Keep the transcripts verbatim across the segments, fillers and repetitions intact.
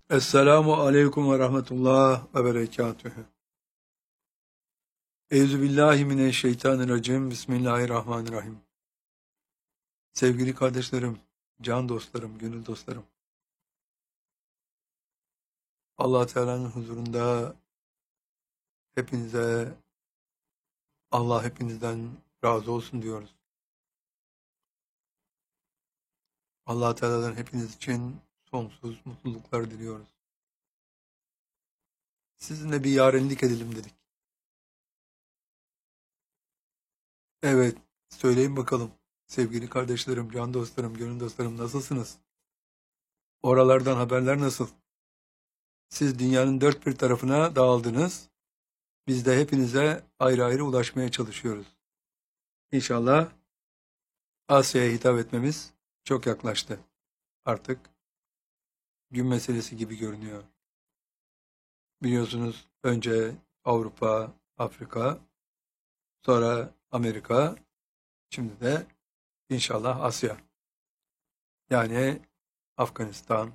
Esselamu aleyküm ve rahmetullah ve berekatühü. Euzubillahimineşşeytanirracim. Bismillahirrahmanirrahim. Sevgili kardeşlerim, can dostlarım, gönül dostlarım. Allah Teala'nın huzurunda hepinize, Allah hepinizden razı olsun diyoruz. Allah Teala'dan hepiniz için sonsuz mutluluklar diliyoruz. Sizinle bir yarenlik edelim dedik. Evet, söyleyin bakalım. Sevgili kardeşlerim, can dostlarım, gönül dostlarım nasılsınız? Oralardan haberler nasıl? Siz dünyanın dört bir tarafına dağıldınız. Biz de hepinize ayrı ayrı ulaşmaya çalışıyoruz. İnşallah Asya'ya hitap etmemiz çok yaklaştı. Artık gün meselesi gibi görünüyor. Biliyorsunuz önce Avrupa, Afrika, sonra Amerika, şimdi de inşallah Asya. Yani Afganistan,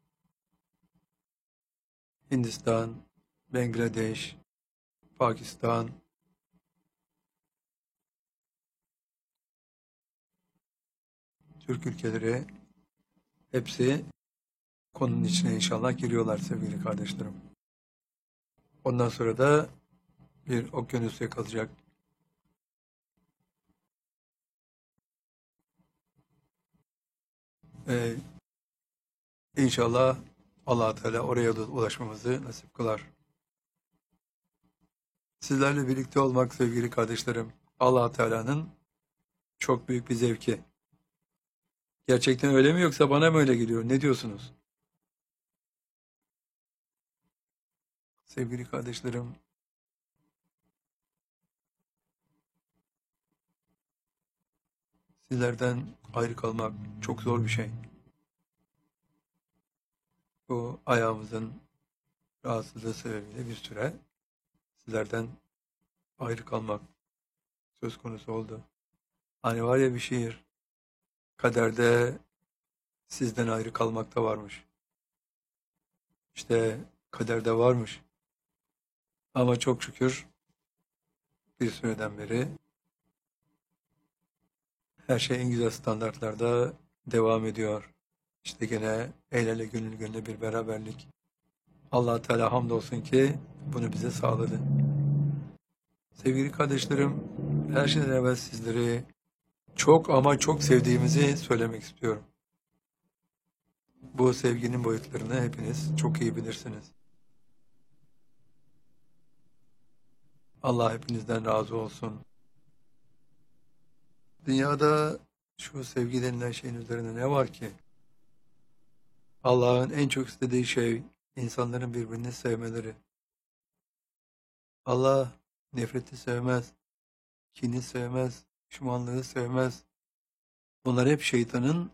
Hindistan, Bangladeş, Pakistan, Türk ülkeleri hepsi konunun içine inşallah giriyorlar sevgili kardeşlerim. Ondan sonra da bir okyanus yakalayacak. Ee, inşallah Allah Teala oraya da ulaşmamızı nasip kılar. Sizlerle birlikte olmak sevgili kardeşlerim, Allah Teala'nın çok büyük bir zevki. Gerçekten öyle mi yoksa bana mı öyle geliyor? Ne diyorsunuz? Sevgili kardeşlerim, sizlerden ayrı kalmak çok zor bir şey. Bu ayağımızın rahatsızlığı sebebiyle bir süre sizlerden ayrı kalmak söz konusu oldu. Hani var ya bir şiir, kaderde sizden ayrı kalmak da varmış. İşte kaderde varmış. Ama çok şükür bir süreden beri her şey en güzel standartlarda devam ediyor. İşte gene el ele gönül gönüle bir beraberlik. Allah Teala hamdolsun ki bunu bize sağladı. Sevgili kardeşlerim, her şeyden evvel sizleri çok ama çok sevdiğimizi söylemek istiyorum. Bu sevginin boyutlarını hepiniz çok iyi bilirsiniz. Allah hepinizden razı olsun. Dünyada şu sevgi denilen şeyin üzerine ne var ki? Allah'ın en çok istediği şey insanların birbirini sevmeleri. Allah nefreti sevmez, kini sevmez, düşmanlığı sevmez. Bunlar hep şeytanın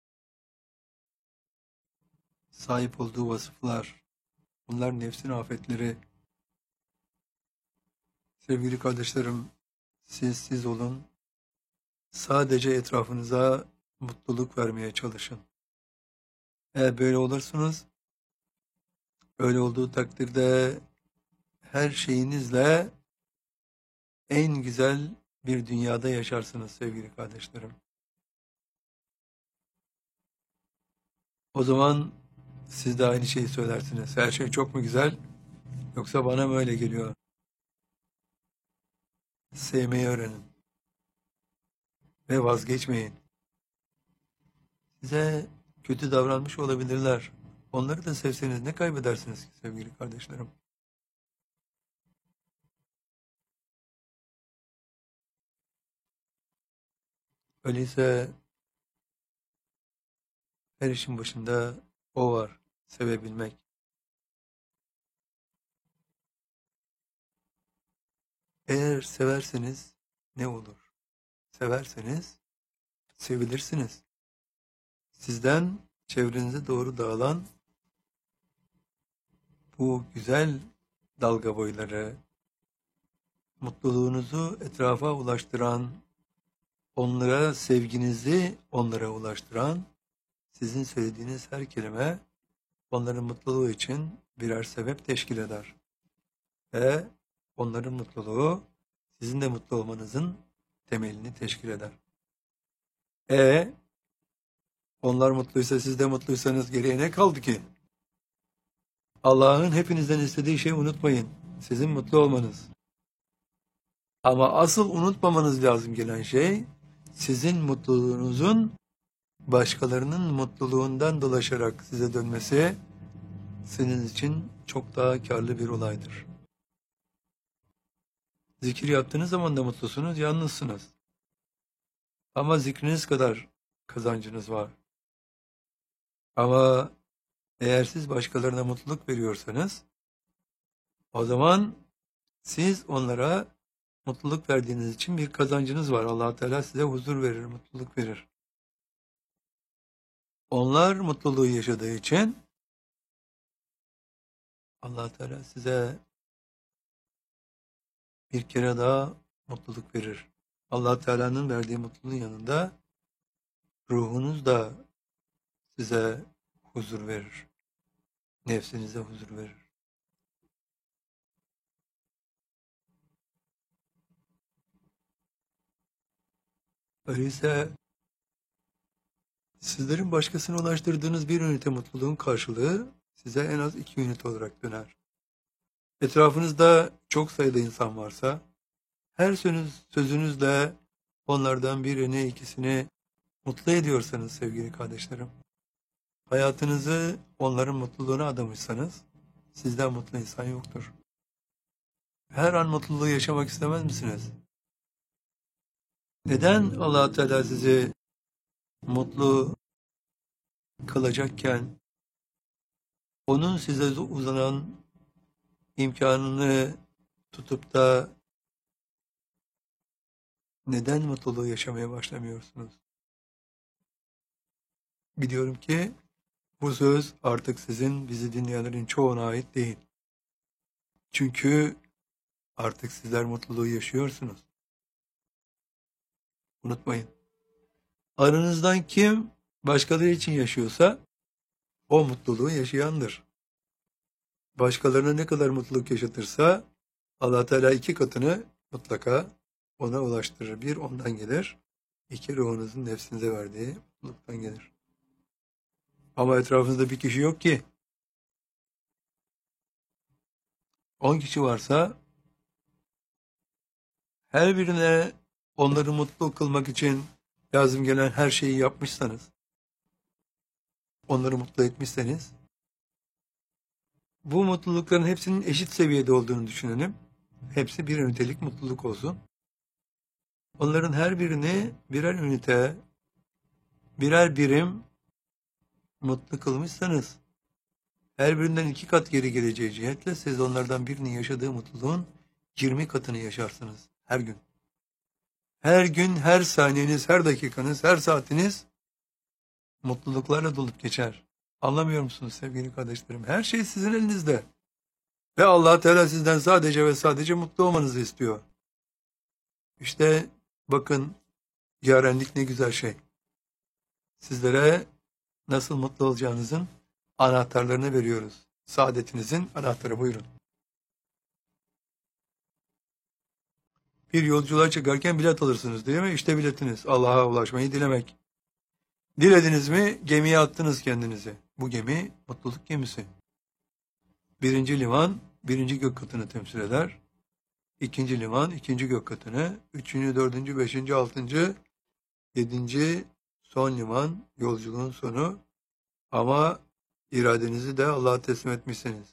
sahip olduğu vasıflar. Bunlar nefsin afetleri. Sevgili kardeşlerim, siz siz olun. Sadece etrafınıza mutluluk vermeye çalışın. Eğer böyle olursunuz, öyle olduğu takdirde her şeyinizle en güzel bir dünyada yaşarsınız sevgili kardeşlerim. O zaman siz de aynı şeyi söylersiniz. Her şey çok mu güzel yoksa bana mı öyle geliyor? Sevmeyi öğrenin ve vazgeçmeyin. Size kötü davranmış olabilirler. Onları da sevseniz ne kaybedersiniz ki sevgili kardeşlerim? Öyleyse her işin başında o var. Sevebilmek. Eğer severseniz ne olur? Severseniz sevilirsiniz. Sizden çevrenize doğru dağılan bu güzel dalga boyları, mutluluğunuzu etrafa ulaştıran, onlara sevginizi onlara ulaştıran, sizin söylediğiniz her kelime onların mutluluğu için birer sebep teşkil eder. Ve onların mutluluğu sizin de mutlu olmanızın temelini teşkil eder. E onlar mutluysa siz de mutluysanız geriye ne kaldı ki? Allah'ın hepinizden istediği şeyi unutmayın. Sizin mutlu olmanız. Ama asıl unutmamanız lazım gelen şey sizin mutluluğunuzun başkalarının mutluluğundan dolaşarak size dönmesi senin için çok daha karlı bir olaydır. Zikir yaptığınız zaman da mutlusunuz, yalnızsınız. Ama zikriniz kadar kazancınız var. Ama eğer siz başkalarına mutluluk veriyorsanız, o zaman siz onlara mutluluk verdiğiniz için bir kazancınız var. Allah Teala size huzur verir, mutluluk verir. Onlar mutluluğu yaşadığı için Allah Teala size bir kere daha mutluluk verir. Allah Teala'nın verdiği mutluluğun yanında ruhunuz da size huzur verir. Nefsinize huzur verir. Öyleyse sizlerin başkasına ulaştırdığınız bir ünite mutluluğun karşılığı size en az iki ünite olarak döner. Etrafınızda çok sayıda insan varsa, her söz, sözünüzle onlardan birini, ikisini mutlu ediyorsanız sevgili kardeşlerim, hayatınızı onların mutluluğuna adamışsanız, sizden mutlu insan yoktur. Her an mutluluğu yaşamak istemez misiniz? Neden Allah Teala sizi mutlu kılacakken, onun size uzanan imkanını tutup da neden mutluluğu yaşamaya başlamıyorsunuz? Biliyorum ki bu söz artık sizin bizi dinleyenlerin çoğuna ait değil. Çünkü artık sizler mutluluğu yaşıyorsunuz. Unutmayın. Aranızdan kim başkaları için yaşıyorsa o mutluluğu yaşayandır. Başkalarına ne kadar mutluluk yaşatırsa Allah Teala iki katını mutlaka ona ulaştırır. Bir ondan gelir, iki ruhunuzun nefsinize verdiği mutluluktan gelir. Ama etrafınızda bir kişi yok ki. On kişi varsa her birine onları mutlu kılmak için lazım gelen her şeyi yapmışsanız, onları mutlu etmişseniz, bu mutlulukların hepsinin eşit seviyede olduğunu düşünelim. Hepsi bir ünitelik mutluluk olsun. Onların her birini birer ünite, birer birim mutlu kılmışsanız, her birinden iki kat geri geleceği cihetle siz onlardan birinin yaşadığı mutluluğun yirmi katını yaşarsınız her gün. Her gün, her saniyeniz, her dakikanız, her saatiniz mutluluklarla dolup geçer. Anlamıyor musunuz sevgili kardeşlerim? Her şey sizin elinizde. Ve Allah Teala sizden sadece ve sadece mutlu olmanızı istiyor. İşte bakın yarenlik ne güzel şey. Sizlere nasıl mutlu olacağınızın anahtarlarını veriyoruz. Saadetinizin anahtarı, buyurun. Bir yolculuğa çıkarken bilet alırsınız değil mi? İşte biletiniz. Allah'a ulaşmayı dilemek. Dilediniz mi gemiye attınız kendinizi. Bu gemi mutluluk gemisi. Birinci liman birinci gök katını temsil eder. İkinci liman ikinci gök katını. Üçüncü, dördüncü, beşinci, altıncı, yedinci son liman yolculuğun sonu. Ama iradenizi de Allah'a teslim etmişsiniz.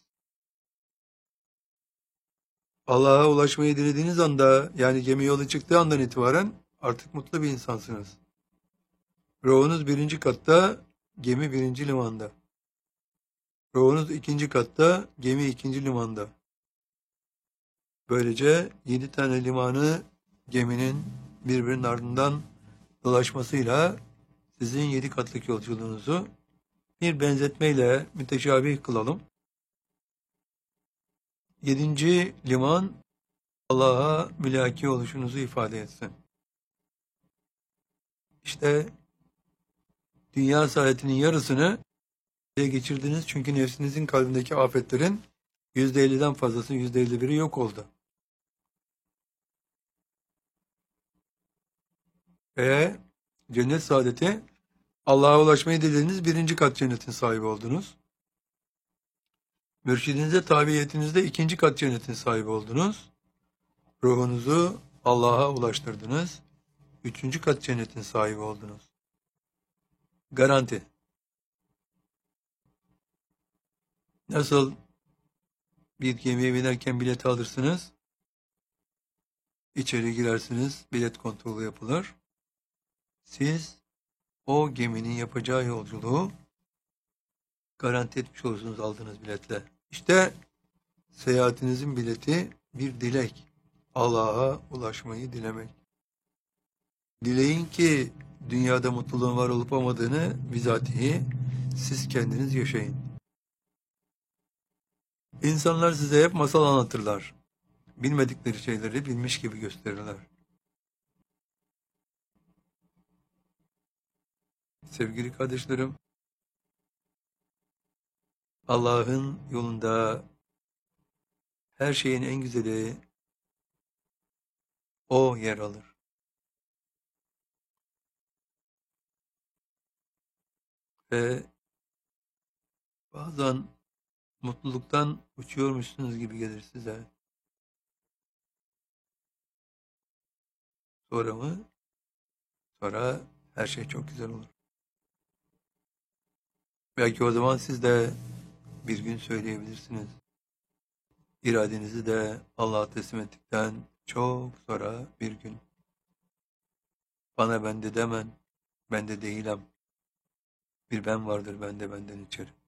Allah'a ulaşmayı dilediğiniz anda, yani gemi yola çıktığı andan itibaren artık mutlu bir insansınız. Ruhunuz birinci katta, gemi birinci limanda. Ruhunuz ikinci katta, gemi ikinci limanda. Böylece yedi tane limanı geminin birbirinin ardından dolaşmasıyla sizin yedi katlık yolculuğunuzu bir benzetmeyle müteşabih kılalım. Yedinci liman Allah'a mülaki oluşunuzu ifade etsin. İşte dünya saadetinin yarısını diye geçirdiniz çünkü nefsinizin kalbindeki afetlerin yüzde elliden fazlası, yüzde elli biri yok oldu. Ve cennet saadeti, Allah'a ulaşmayı dilediğiniz birinci kat cennetin sahibi oldunuz. Mürşidinize tabiiyetinizde ikinci kat cennetin sahibi oldunuz. Ruhunuzu Allah'a ulaştırdınız. Üçüncü kat cennetin sahibi oldunuz. Garanti. Nasıl bir gemiye binerken bilet alırsınız, içeri girersiniz, bilet kontrolü yapılır. Siz o geminin yapacağı yolculuğu garanti etmiş olursunuz aldığınız biletle. İşte seyahatinizin bileti bir dilek. Allah'a ulaşmayı dilemek. Dileyin ki dünyada mutluluğun var olup olmadığını bizatihi siz kendiniz yaşayın. İnsanlar size hep masal anlatırlar. Bilmedikleri şeyleri bilmiş gibi gösterirler. Sevgili kardeşlerim, Allah'ın yolunda her şeyin en güzeli o yer alır. Ve bazen mutluluktan uçuyormuşsunuz gibi gelir size. Sonra mı? Sonra her şey çok güzel olur. Belki o zaman siz de bir gün söyleyebilirsiniz. İradenizi de Allah'a teslim ettikten çok sonra bir gün. Bana bende demen, bende değilim. Bir ben vardır bende benden içeri.